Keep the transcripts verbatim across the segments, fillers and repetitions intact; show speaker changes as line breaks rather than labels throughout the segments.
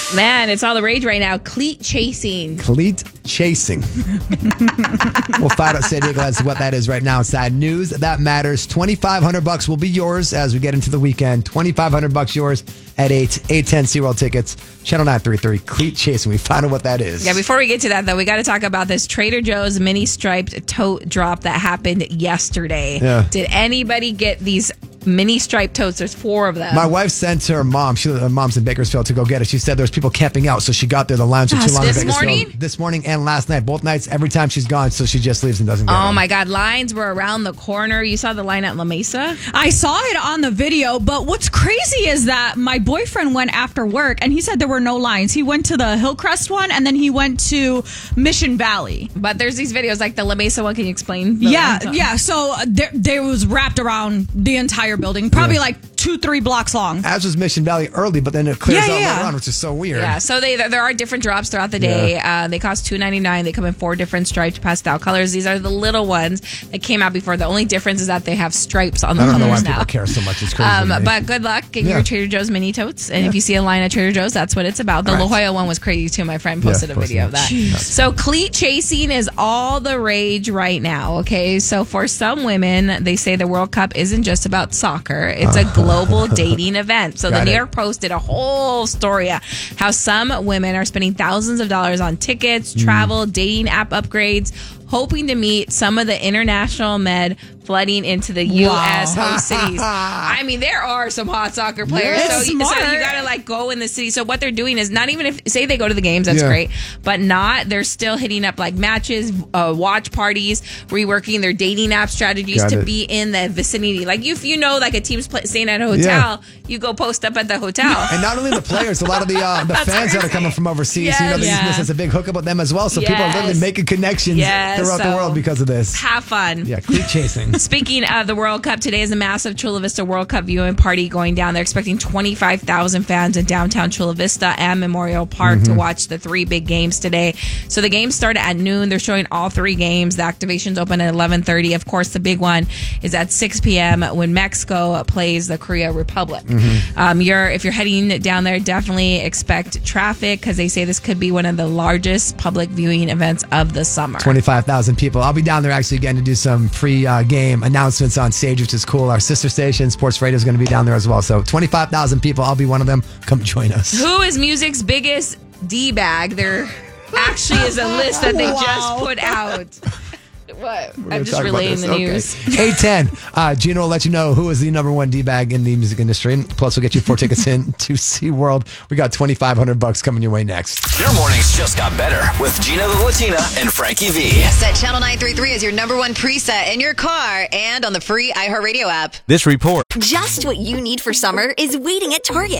Man, it's all the rage right now. Cleat chasing.
Cleat chasing. We'll find out San Diego as to what that is right now inside News That Matters. twenty-five hundred bucks will be yours as we get into the weekend. twenty-five hundred bucks yours at eight. eight ten SeaWorld tickets. Channel nine thirty-three. Cleat chasing. We find out what that is.
Yeah, before we get to that, though, we got to talk about this Trader Joe's mini striped tote drop that happened yesterday.
Yeah.
Did anybody get these mini striped totes? There's four of them.
My wife sent her mom. She, her mom's in Bakersfield to go get it. She said there's people camping out, so she got there. The lines were too long.
This
in Bakersfield.
morning?
This morning and last night. Both nights, every time she's gone, so she just leaves and doesn't get
Oh,
them.
my God. Lines were around the corner. You saw the line at La Mesa?
I saw it on the video, but what's crazy is that my boyfriend went after work, and he said there were no lines. He went to the Hillcrest one, and then he went to Mission Valley.
But there's these videos, like the La Mesa one. Can you explain? the
Yeah,
lines?
yeah. So there, there was wrapped around the entire building, probably
Yeah.
like two, three blocks long.
As was Mission Valley early, but then it clears
Yeah,
out
yeah.
later on, which is so weird.
Yeah, so they there are different drops throughout the day.
Yeah.
Uh, they cost two ninety-nine. They come in four different striped pastel colors. These are the little ones that came out before. The only difference is that they have stripes on the
I don't know why
colors
people
now.
care so much. It's crazy.
Um,
to me.
but good luck getting
Yeah.
your Trader Joe's mini totes. And if you see a line at Trader Joe's, that's what it's about. The
All
La
right.
Jolla one was crazy too. My friend posted
Yeah,
a video of
posted
that.
it.
So cleat chasing is all the rage right now. Okay, so for some women, they say the World Cup isn't just about soccer; it's a global dating event. So
Got
the New
it.
York Post did a whole story of how some women are spending thousands of dollars on tickets, travel, dating app upgrades, hoping to meet some of the international men flooding into the U S
Wow.
host cities. I mean, there are some hot soccer players.
Yeah.
so,
It's
you, so
smart.
you got to like go in the city. So what they're doing is not even if, say they go to the games, that's
Yeah.
great, but not, they're still hitting up like matches, uh, watch parties, reworking their dating app strategies
Got
to
it.
be in the vicinity. Like if you know like a team's play, staying at a hotel,
Yeah.
you go post up at the hotel.
And not only the players, a lot of the uh, the
That's
fans that are
crazy.
coming from overseas.
Yes.
You know, they use
Yeah.
this as a big hookup with them as well. So people are literally
Yes.
making connections
Yes,
throughout the
so-
world because of this.
Have fun.
Yeah, cleat chasing.
Speaking of the World Cup, today is a massive Chula Vista World Cup viewing party going down. They're expecting twenty-five thousand fans in downtown Chula Vista and Memorial Park to watch the three big games today. So the games start at noon. They're showing all three games. The activations open at eleven thirty. Of course, the big one is at six p.m. when Mexico plays the Korea Republic. Um, you're if you're heading down there, definitely expect traffic because they say this could be one of the largest public viewing events of the summer.
twenty-five thousand people. I'll be down there actually again to do some pre-game announcements on stage, which is cool. Our sister station, Sports Radio, is going to be down there as well. So twenty-five thousand people. I'll be one of them. Come join us.
Who is music's biggest D-bag? There actually is a list that they just
Wow.
put out. What?
We're
I'm
gonna
just
talk about
relaying
this.
the news.
Okay. eight ten. Uh, Gino will let you know who is the number one D-bag in the music industry. Plus, we'll get you four tickets in to SeaWorld. We got twenty-five hundred bucks coming your way next.
Your mornings just got better with Gina the Latina and Frankie V.
Set Channel nine thirty-three is your number one preset in your car and on the free iHeartRadio app.
This report.
Just what you need for summer is waiting at Target.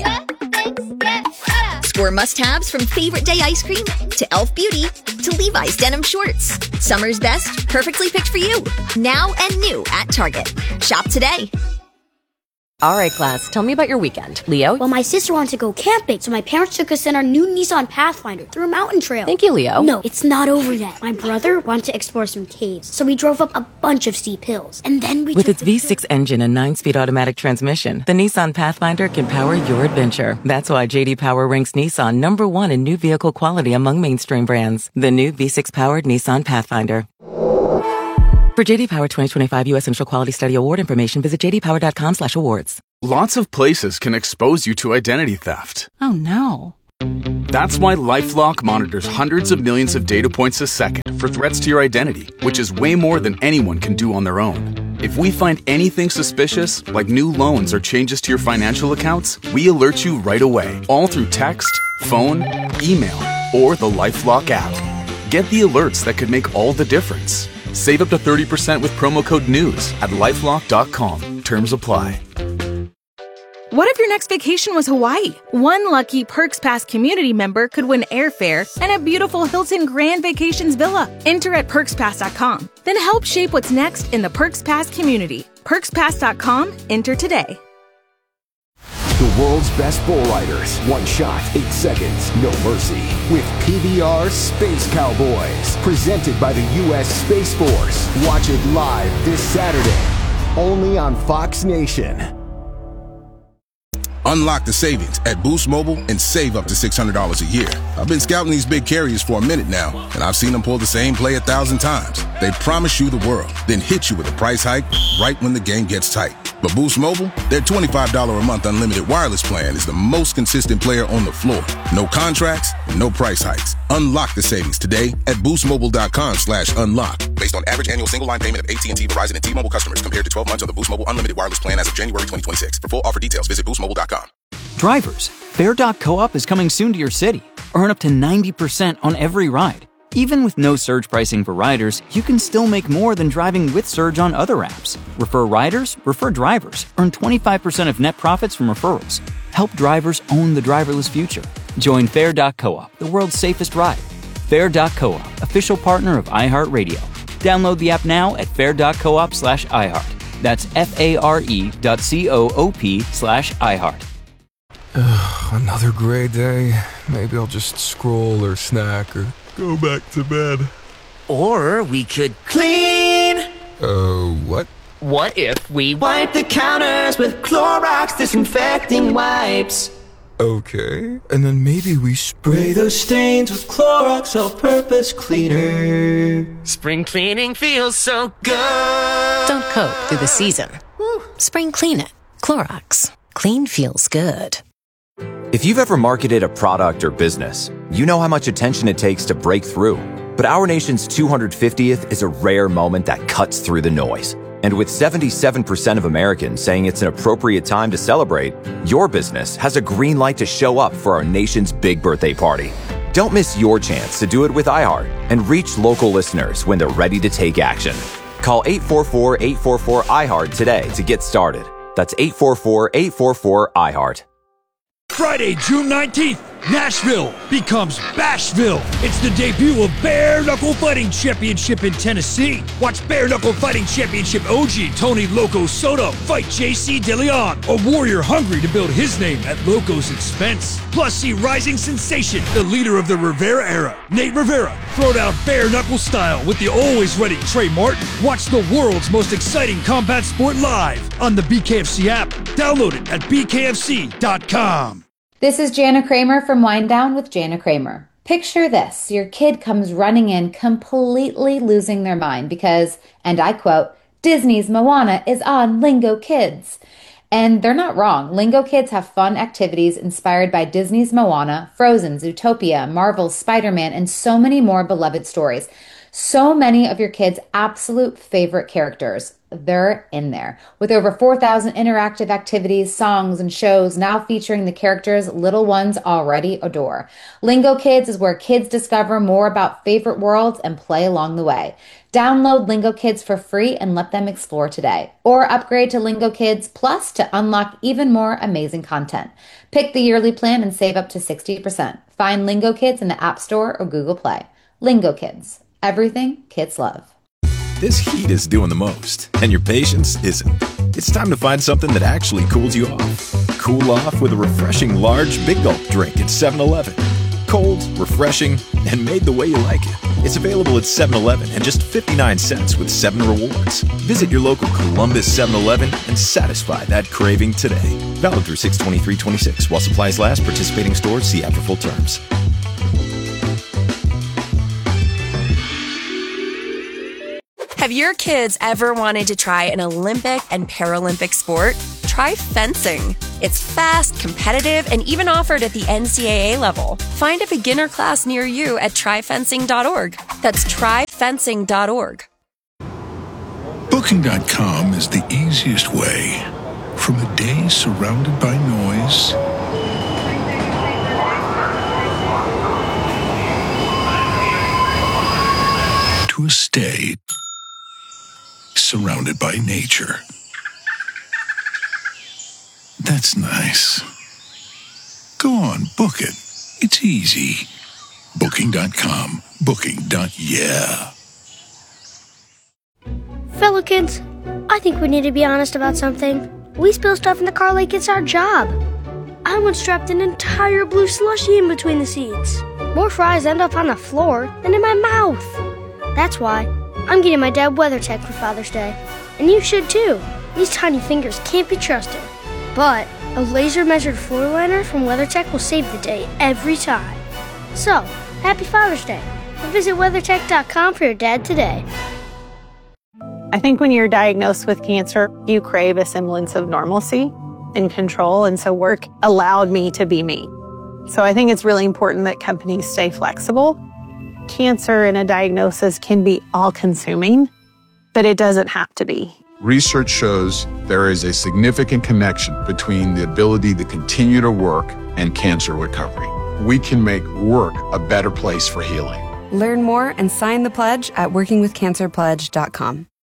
Score must-haves from favorite day ice cream to e l f Beauty to Levi's denim shorts. Summer's best, perfectly picked for you. Now and new at Target. Shop today.
All right, class, tell me about your weekend. Leo?
Well, my sister wanted to go camping, so my parents took us in our new Nissan Pathfinder through a mountain trail.
Thank you, Leo.
No, it's not over yet. My brother wanted to explore some caves, so we drove up a bunch of steep hills. And then we
With
took
its
the
V six engine and nine-speed automatic transmission, the Nissan Pathfinder can power your adventure. That's why J D Power ranks Nissan number one in new vehicle quality among mainstream brands. The new V six-powered Nissan Pathfinder. For J D Power twenty twenty-five U S Central Quality Study Award information, visit j d power dot com slash awards.
Lots of places can expose you to identity theft.
Oh, no.
That's why LifeLock monitors hundreds of millions of data points a second for threats to your identity, which is way more than anyone can do on their own. If we find anything suspicious, like new loans or changes to your financial accounts, we alert you right away, all through text, phone, email, or the LifeLock app. Get the alerts that could make all the difference. Save up to thirty percent with promo code NEWS at lifelock dot com. Terms apply.
What if your next vacation was Hawaii? One lucky Perks Pass community member could win airfare and a beautiful Hilton Grand Vacations villa. Enter at perks pass dot com. Then help shape what's next in the Perks Pass community. perks pass dot com. Enter today.
The world's best bull riders. One shot, eight seconds, no mercy. With P B R Space Cowboys. Presented by the U S Space Force. Watch it live this Saturday. Only on Fox Nation.
Unlock the savings at Boost Mobile and save up to six hundred dollars a year. I've been scouting these big carriers for a minute now, and I've seen them pull the same play a thousand times. They promise you the world, then hit you with a price hike right when the game gets tight. But Boost Mobile, their twenty-five dollars a month unlimited wireless plan is the most consistent player on the floor. No contracts, no price hikes. Unlock the savings today at boostmobile.com slash unlock. Based on average annual single line payment of A T and T, Verizon, and T-Mobile customers compared to twelve months on the Boost Mobile unlimited wireless plan as of January twenty twenty-six. For full offer details, visit boost mobile dot com.
Drivers, Fair dot co-op is coming soon to your city. Earn up to ninety percent on every ride. Even with no surge pricing for riders, you can still make more than driving with Surge on other apps. Refer riders, refer drivers. Earn twenty-five percent of net profits from referrals. Help drivers own the driverless future. Join Fair dot co-op, the world's safest ride. Fair dot co-op, official partner of iHeartRadio. Download the app now at fair dot coop slash iHeart. That's F-A-R-E dot C-O-O-P slash iHeart.
Ugh, another gray day. Maybe I'll just scroll or snack or go back to bed.
Or we could clean.
Uh, what?
What if we wipe the counters with Clorox disinfecting wipes?
Okay. And then maybe we spray
those stains with Clorox all-purpose cleaner. Spring cleaning feels so good.
Don't coat through the season. Woo. Spring clean it. Clorox. Clean feels good.
If you've ever marketed a product or business, you know how much attention it takes to break through. But our nation's two hundred fiftieth is a rare moment that cuts through the noise. And with seventy-seven percent of Americans saying it's an appropriate time to celebrate, your business has a green light to show up for our nation's big birthday party. Don't miss your chance to do it with iHeart and reach local listeners when they're ready to take action. Call eight four four, eight four four, iHeart today to get started. That's eight four four, eight four four, iHeart.
Friday, June nineteenth, Nashville becomes Bashville. It's the debut of Bare Knuckle Fighting Championship in Tennessee. Watch Bare Knuckle Fighting Championship O G Tony Loco Soto fight J C DeLeon, a warrior hungry to build his name at Loco's expense. Plus, see rising sensation, the leader of the Rivera era, Nate Rivera, throw down bare knuckle style with the always ready Trey Martin. Watch the world's most exciting combat sport live on the B K F C app. Download it at b k f c dot com.
This is Jana Kramer from Wind Down with Jana Kramer. Picture this. Your kid comes running in completely losing their mind because, and I quote, Disney's Moana is on Lingo Kids. And they're not wrong. Lingo Kids have fun activities inspired by Disney's Moana, Frozen, Zootopia, Marvel's Spider-Man, and so many more beloved stories. So many of your kids' absolute favorite characters. They're in there. With over four thousand interactive activities, songs, and shows now featuring the characters little ones already adore. Lingo Kids is where kids discover more about favorite worlds and play along the way. Download Lingo Kids for free and let them explore today. Or upgrade to Lingo Kids Plus to unlock even more amazing content. Pick the yearly plan and save up to sixty percent. Find Lingo Kids in the App Store or Google Play. Lingo Kids. Everything kids love.
This heat is doing the most, and your patience isn't. It's time to find something that actually cools you off. Cool off with a refreshing large Big Gulp drink at seven eleven. Cold, refreshing, and made the way you like it. It's available at seven eleven and just fifty-nine cents with seven rewards. Visit your local Columbus seven eleven and satisfy that craving today. Valid through six twenty-three twenty-six. While supplies last, participating stores, see app for full terms.
Have your kids ever wanted to try an Olympic and Paralympic sport? Try fencing. It's fast, competitive, and even offered at the N C double A level. Find a beginner class near you at try fencing dot org. That's try fencing dot org.
Booking dot com is the easiest way. From a day surrounded by noise to a stay surrounded by nature. That's nice. Go on, book it. It's easy. Booking dot com. Booking. Yeah.
Fellow kids, I think we need to be honest about something. We spill stuff in the car like it's our job. I once strapped an entire blue slushie in between the seats. More fries end up on the floor than in my mouth. That's why I'm getting my dad WeatherTech for Father's Day. And you should too. These tiny fingers can't be trusted. But A laser-measured floor liner from WeatherTech will save the day every time. So, happy Father's Day. And visit WeatherTech dot com for your dad today.
I think when you're diagnosed with cancer, you crave a semblance of normalcy and control, and so work allowed me to be me. So I think it's really important that companies stay flexible. Cancer and a diagnosis can be all-consuming, but it doesn't have to be.
Research shows there is a significant connection between the ability to continue to work and cancer recovery. We can make work a better place for healing.
Learn more and sign the pledge at working with cancer pledge dot com.